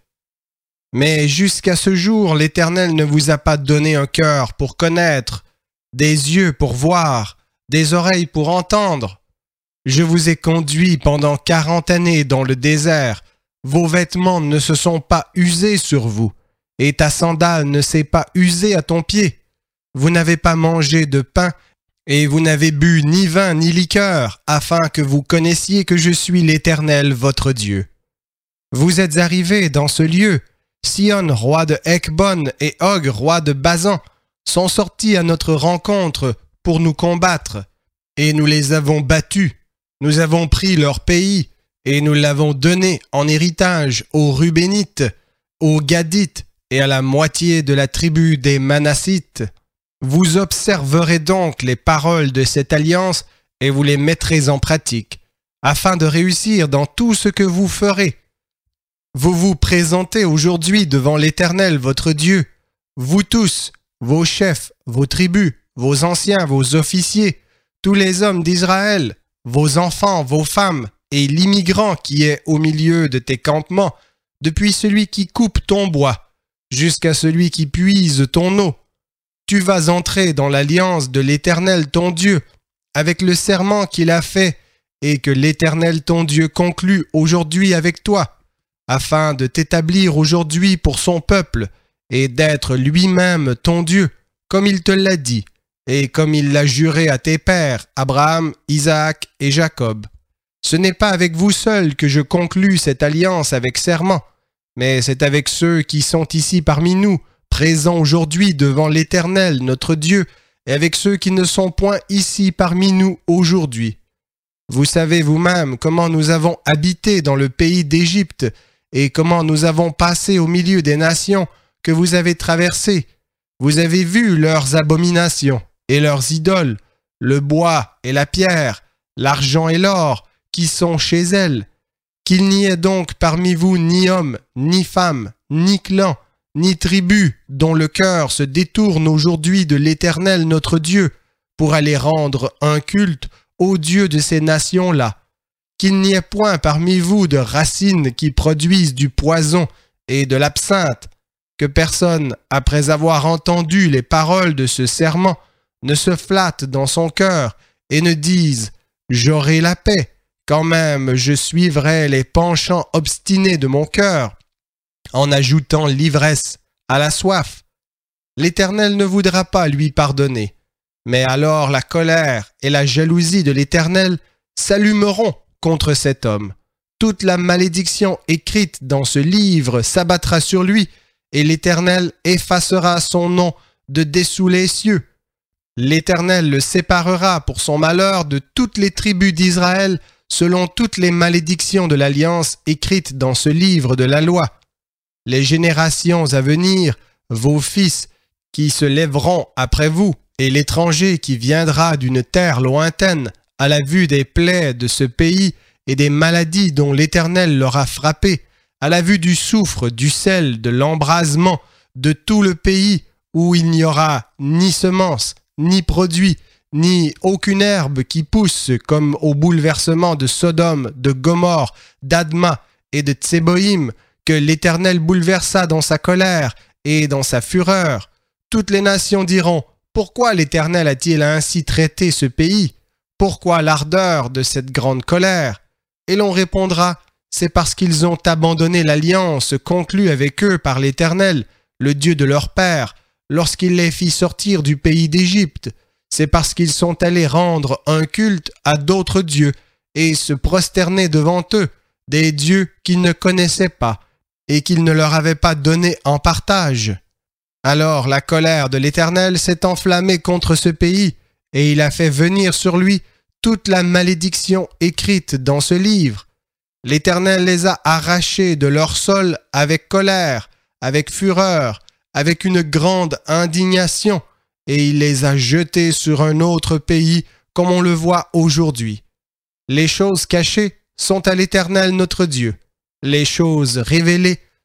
Mais jusqu'à ce jour, l'Éternel ne vous a pas donné un cœur pour connaître, des yeux pour voir, des oreilles pour entendre. Je vous ai conduit pendant quarante années dans le désert. Vos vêtements ne se sont pas usés sur vous, et ta sandale ne s'est pas usée à ton pied. Vous n'avez pas mangé de pain, et vous n'avez bu ni vin ni liqueur, afin que vous connaissiez que je suis l'Éternel votre Dieu. Vous êtes arrivés dans ce lieu. Sihon, roi de Heshbon, et Og, roi de Basan, sont sortis à notre rencontre pour nous combattre, et nous les avons battus. Nous avons pris leur pays, et nous l'avons donné en héritage aux Rubénites, aux Gadites, et à la moitié de la tribu des Manassites. Vous observerez donc les paroles de cette alliance, et vous les mettrez en pratique, afin de réussir dans tout ce que vous ferez. Vous vous présentez aujourd'hui devant l'Éternel votre Dieu, vous tous, vos chefs, vos tribus, vos anciens, vos officiers, tous les hommes d'Israël, vos enfants, vos femmes, et l'immigrant qui est au milieu de tes campements, depuis celui qui coupe ton bois, jusqu'à celui qui puise ton eau. Tu vas entrer dans l'alliance de l'Éternel ton Dieu, avec le serment qu'il a fait, et que l'Éternel ton Dieu conclut aujourd'hui avec toi, afin de t'établir aujourd'hui pour son peuple, et d'être lui-même ton Dieu, comme il te l'a dit, et comme il l'a juré à tes pères, Abraham, Isaac et Jacob. Ce n'est pas avec vous seuls que je conclus cette alliance avec serment, mais c'est avec ceux qui sont ici parmi nous, présents aujourd'hui devant l'Éternel notre Dieu, et avec ceux qui ne sont point ici parmi nous aujourd'hui. Vous savez vous-même comment nous avons habité dans le pays d'Égypte, et comment nous avons passé au milieu des nations que vous avez traversées. Vous avez vu leurs abominations et leurs idoles, le bois et la pierre, l'argent et l'or, qui sont chez elles. Qu'il n'y ait donc parmi vous ni homme, ni femme, ni clan, ni tribu, dont le cœur se détourne aujourd'hui de l'Éternel notre Dieu, pour aller rendre un culte au Dieu de ces nations-là. Qu'il n'y ait point parmi vous de racines qui produisent du poison et de l'absinthe, que personne, après avoir entendu les paroles de ce serment, ne se flatte dans son cœur et ne dise « J'aurai la paix, quand même je suivrai les penchants obstinés de mon cœur, en ajoutant l'ivresse à la soif. L'Éternel ne voudra pas lui pardonner, mais alors la colère et la jalousie de l'Éternel s'allumeront contre cet homme. Toute la malédiction écrite dans ce livre s'abattra sur lui, et l'Éternel effacera son nom de dessous les cieux. L'Éternel le séparera pour son malheur de toutes les tribus d'Israël, selon toutes les malédictions de l'alliance écrites dans ce livre de la loi. Les générations à venir, vos fils qui se lèveront après vous, et l'étranger qui viendra d'une terre lointaine, à la vue des plaies de ce pays et des maladies dont l'Éternel leur a frappé, à la vue du soufre, du sel, de l'embrasement, de tout le pays où il n'y aura ni semence, ni produit, ni aucune herbe qui pousse, comme au bouleversement de Sodome, de Gomorrhe, d'Adma et de Tséboïm, que l'Éternel bouleversa dans sa colère et dans sa fureur. Toutes les nations diront, « Pourquoi l'Éternel a-t-il ainsi traité ce pays ? Pourquoi l'ardeur de cette grande colère ?» Et l'on répondra, « C'est parce qu'ils ont abandonné l'alliance conclue avec eux par l'Éternel, le Dieu de leur père, lorsqu'il les fit sortir du pays d'Égypte. C'est parce qu'ils sont allés rendre un culte à d'autres dieux et se prosterner devant eux, des dieux qu'ils ne connaissaient pas et qu'ils ne leur avaient pas donnés en partage. Alors la colère de l'Éternel s'est enflammée contre ce pays, et il a fait venir sur lui toute la malédiction écrite dans ce livre. L'Éternel les a arrachés de leur sol avec colère, avec fureur, avec une grande indignation, et il les a jetés sur un autre pays, comme on le voit aujourd'hui. Les choses cachées sont à l'Éternel notre Dieu. Les choses révélées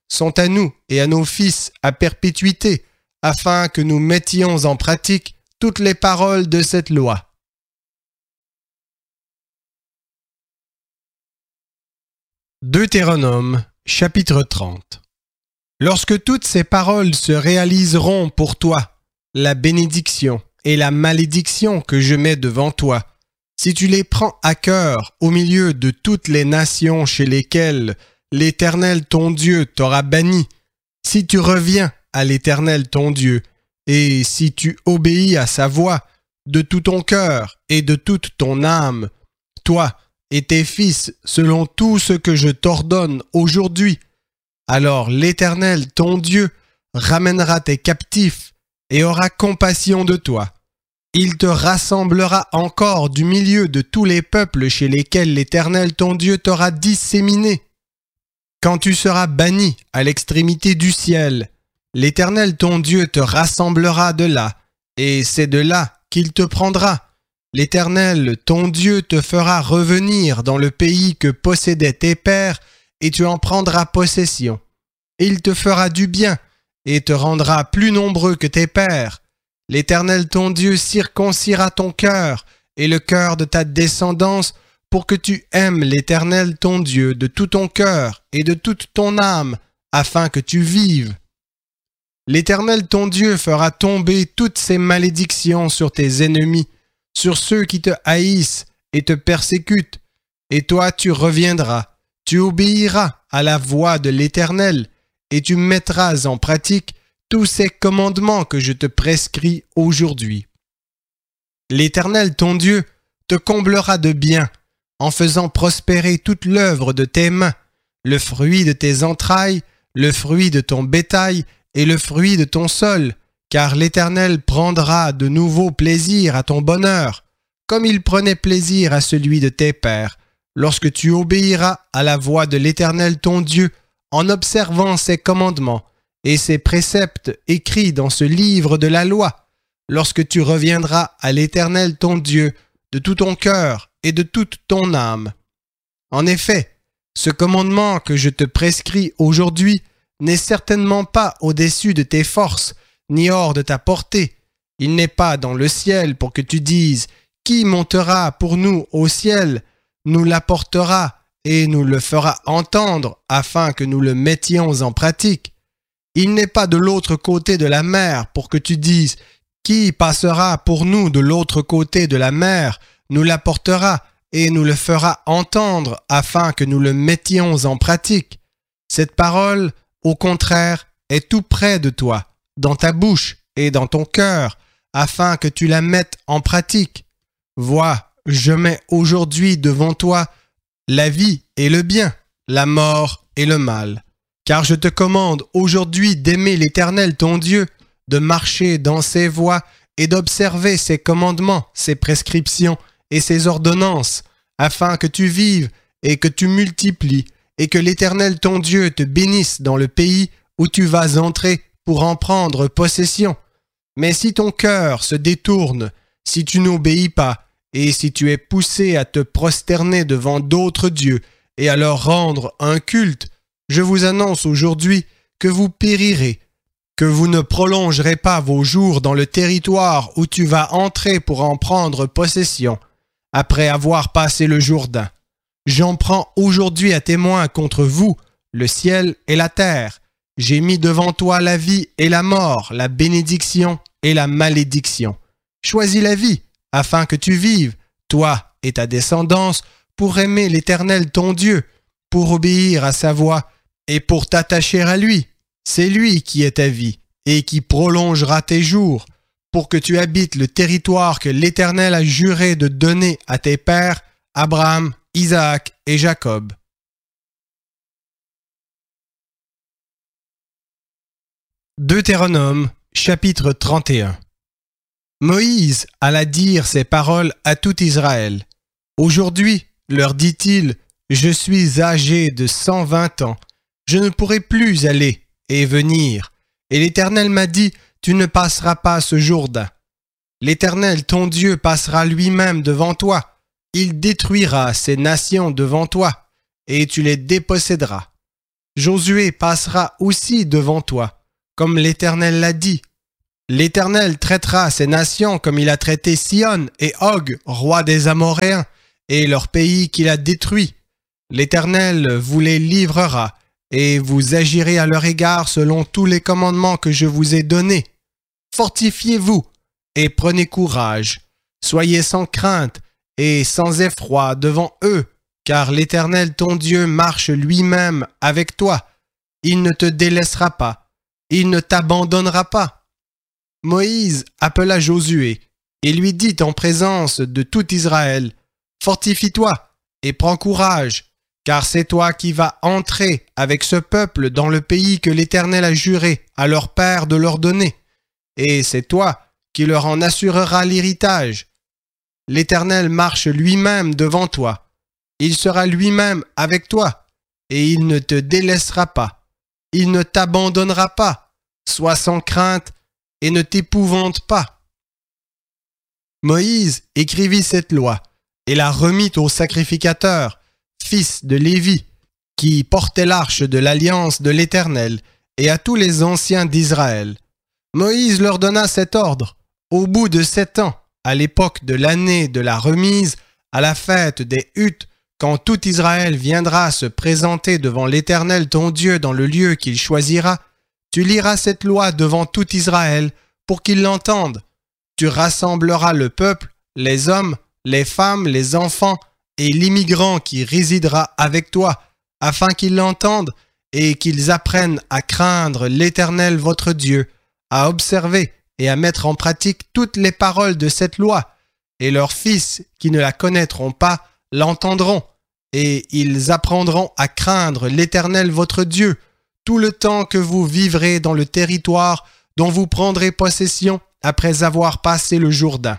sont à nous et à nos fils à perpétuité, afin que nous mettions en pratique toutes les paroles de cette loi. Deutéronome, chapitre trente. Lorsque toutes ces paroles se réaliseront pour toi, la bénédiction et la malédiction que je mets devant toi, si tu les prends à cœur au milieu de toutes les nations chez lesquelles l'Éternel ton Dieu t'aura banni, si tu reviens à l'Éternel ton Dieu, et si tu obéis à sa voix de tout ton cœur et de toute ton âme, toi et tes fils, selon tout ce que je t'ordonne aujourd'hui, alors l'Éternel ton Dieu ramènera tes captifs et aura compassion de toi. Il te rassemblera encore du milieu de tous les peuples chez lesquels l'Éternel ton Dieu t'aura disséminé. Quand tu seras banni à l'extrémité du ciel, l'Éternel ton Dieu te rassemblera de là, et c'est de là qu'il te prendra. L'Éternel ton Dieu te fera revenir dans le pays que possédaient tes pères, et tu en prendras possession. Il te fera du bien, et te rendra plus nombreux que tes pères. L'Éternel ton Dieu circoncira ton cœur et le cœur de ta descendance pour que tu aimes l'Éternel ton Dieu de tout ton cœur et de toute ton âme, afin que tu vives. L'Éternel ton Dieu fera tomber toutes ces malédictions sur tes ennemis, sur ceux qui te haïssent et te persécutent, et toi tu reviendras, tu obéiras à la voix de l'Éternel, et tu mettras en pratique tous ces commandements que je te prescris aujourd'hui. L'Éternel ton Dieu te comblera de bien, en faisant prospérer toute l'œuvre de tes mains, le fruit de tes entrailles, le fruit de ton bétail et le fruit de ton sol, car l'Éternel prendra de nouveau plaisir à ton bonheur, comme il prenait plaisir à celui de tes pères, lorsque tu obéiras à la voix de l'Éternel ton Dieu, en observant ses commandements et ses préceptes écrits dans ce livre de la loi, lorsque tu reviendras à l'Éternel ton Dieu de tout ton cœur et de toute ton âme. En effet, ce commandement que je te prescris aujourd'hui n'est certainement pas au-dessus de tes forces, ni hors de ta portée. Il n'est pas dans le ciel pour que tu dises « Qui montera pour nous au ciel, nous l'apportera et nous le fera entendre afin que nous le mettions en pratique. » Il n'est pas de l'autre côté de la mer pour que tu dises « Qui passera pour nous de l'autre côté de la mer, nous l'apportera et nous le fera entendre afin que nous le mettions en pratique. » Cette parole, au contraire, est tout près de toi, dans ta bouche et dans ton cœur, afin que tu la mettes en pratique. Vois, je mets aujourd'hui devant toi la vie et le bien, la mort et le mal. Car je te commande aujourd'hui d'aimer l'Éternel ton Dieu, de marcher dans ses voies et d'observer ses commandements, ses prescriptions et ses ordonnances, afin que tu vives et que tu multiplies, et que l'Éternel ton Dieu te bénisse dans le pays où tu vas entrer pour en prendre possession. Mais si ton cœur se détourne, si tu n'obéis pas, et si tu es poussé à te prosterner devant d'autres dieux et à leur rendre un culte, je vous annonce aujourd'hui que vous périrez, que vous ne prolongerez pas vos jours dans le territoire où tu vas entrer pour en prendre possession, après avoir passé le Jourdain. J'en prends aujourd'hui à témoin contre vous, le ciel et la terre. J'ai mis devant toi la vie et la mort, la bénédiction et la malédiction. Choisis la vie, afin que tu vives, toi et ta descendance, pour aimer l'Éternel ton Dieu, pour obéir à sa voix et pour t'attacher à lui. C'est lui qui est ta vie et qui prolongera tes jours, pour que tu habites le territoire que l'Éternel a juré de donner à tes pères, Abraham, Isaac et Jacob. Deutéronome, chapitre trente et un. Moïse alla dire ces paroles à tout Israël. Aujourd'hui, leur dit-il, je suis âgé de cent vingt ans, je ne pourrai plus aller et venir. Et l'Éternel m'a dit, tu ne passeras pas ce Jourdain. L'Éternel, ton Dieu, passera lui-même devant toi. Il détruira ces nations devant toi, et tu les déposséderas. Josué passera aussi devant toi, comme l'Éternel l'a dit. L'Éternel traitera ces nations comme il a traité Sihon et Og, roi des Amoréens, et leur pays qu'il a détruit. L'Éternel vous les livrera, et vous agirez à leur égard selon tous les commandements que je vous ai donnés. Fortifiez-vous et prenez courage. Soyez sans crainte et sans effroi devant eux, car l'Éternel ton Dieu marche lui-même avec toi. Il ne te délaissera pas, il ne t'abandonnera pas. Moïse appela Josué et lui dit en présence de tout Israël, « Fortifie-toi et prends courage, car c'est toi qui vas entrer avec ce peuple dans le pays que l'Éternel a juré à leur père de leur donner, et c'est toi qui leur en assureras l'héritage. L'Éternel marche lui-même devant toi, il sera lui-même avec toi, et il ne te délaissera pas, il ne t'abandonnera pas, sois sans crainte et ne t'épouvante pas. » Moïse écrivit cette loi et la remit au sacrificateur, fils de Lévi, qui portait l'arche de l'alliance de l'Éternel, et à tous les anciens d'Israël. Moïse leur donna cet ordre. Au bout de sept ans, à l'époque de l'année de la remise, à la fête des huttes, quand tout Israël viendra se présenter devant l'Éternel ton Dieu dans le lieu qu'il choisira, tu liras cette loi devant tout Israël pour qu'ils l'entendent. Tu rassembleras le peuple, les hommes, les femmes, les enfants et l'immigrant qui résidera avec toi, afin qu'ils l'entendent et qu'ils apprennent à craindre l'Éternel votre Dieu, à observer et à mettre en pratique toutes les paroles de cette loi, et leurs fils qui ne la connaîtront pas l'entendront, et ils apprendront à craindre l'Éternel votre Dieu, tout le temps que vous vivrez dans le territoire dont vous prendrez possession après avoir passé le Jourdain.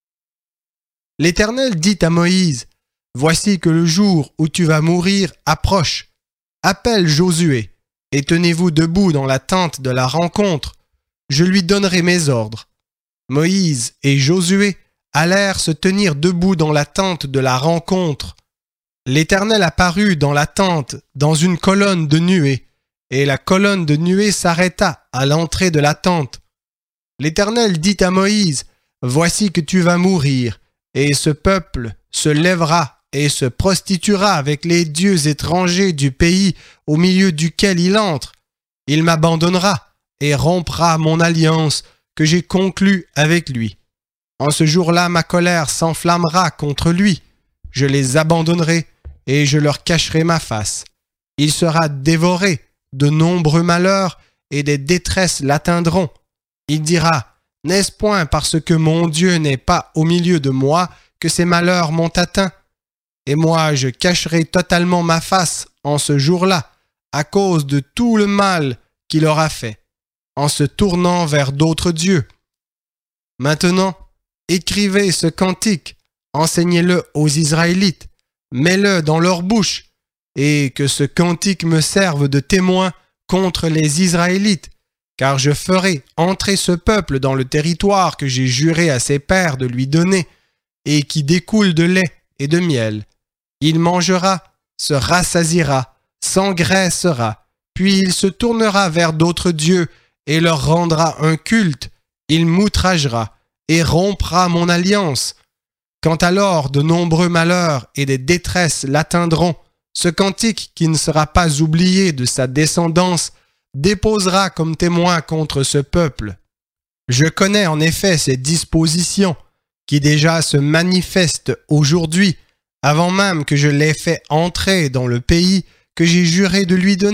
L'Éternel dit à Moïse, « Voici que le jour où tu vas mourir approche. Appelle Josué, et tenez-vous debout dans la tente de la rencontre. Je lui donnerai mes ordres. » Moïse et Josué allèrent se tenir debout dans la tente de la rencontre. L'Éternel apparut dans la tente, dans une colonne de nuée, et la colonne de nuée s'arrêta à l'entrée de la tente. L'Éternel dit à Moïse, « Voici que tu vas mourir, et ce peuple se lèvera et se prostituera avec les dieux étrangers du pays au milieu duquel il entre. Il m'abandonnera et rompra mon alliance que j'ai conclue avec lui. En ce jour-là, ma colère s'enflammera contre lui. Je les abandonnerai et je leur cacherai ma face. Il sera dévoré, de nombreux malheurs et des détresses l'atteindront. Il dira, « N'est-ce point parce que mon Dieu n'est pas au milieu de moi que ces malheurs m'ont atteint? Et moi je cacherai totalement ma face en ce jour-là, à cause de tout le mal qu'il aura fait, en se tournant vers d'autres dieux. Maintenant, écrivez ce cantique, enseignez-le aux Israélites, mets-le dans leur bouche, et que ce cantique me serve de témoin contre les Israélites, car je ferai entrer ce peuple dans le territoire que j'ai juré à ses pères de lui donner, et qui découle de lait et de miel. Il mangera, se rassasiera, s'engraissera, puis il se tournera vers d'autres dieux et leur rendra un culte. Il m'outragera et rompra mon alliance. Quand alors de nombreux malheurs et des détresses l'atteindront, ce cantique qui ne sera pas oublié de sa descendance déposera comme témoin contre ce peuple. Je connais en effet ces dispositions qui déjà se manifestent aujourd'hui, avant même que je l'ai fait entrer dans le pays que j'ai juré de lui donner. »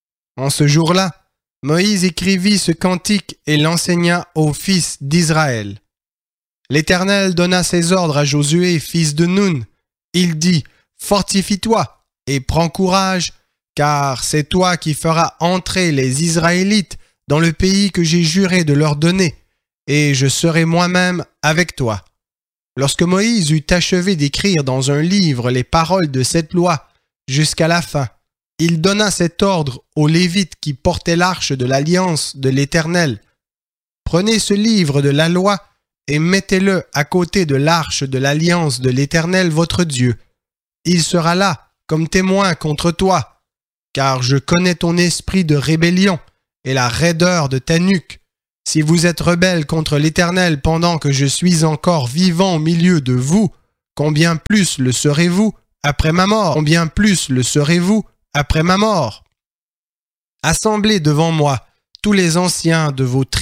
En ce jour-là, Moïse écrivit ce cantique et l'enseigna aux fils d'Israël. L'Éternel donna ses ordres à Josué, fils de Nun. Il dit, « Fortifie-toi et prends courage, car c'est toi qui feras entrer les Israélites dans le pays que j'ai juré de leur donner, et je serai moi-même avec toi. » Lorsque Moïse eut achevé d'écrire dans un livre les paroles de cette loi jusqu'à la fin, il donna cet ordre aux Lévites qui portaient l'arche de l'alliance de l'Éternel. « Prenez ce livre de la loi et mettez-le à côté de l'arche de l'alliance de l'Éternel votre Dieu. Il sera là comme témoin contre toi. car je connais ton esprit de rébellion et la raideur de ta nuque. Si vous êtes rebelle contre l'Éternel pendant que je suis encore vivant au milieu de vous, combien plus le serez-vous après ma mort? Combien plus le serez-vous après ma mort? Assemblez devant moi tous les anciens de vos tribus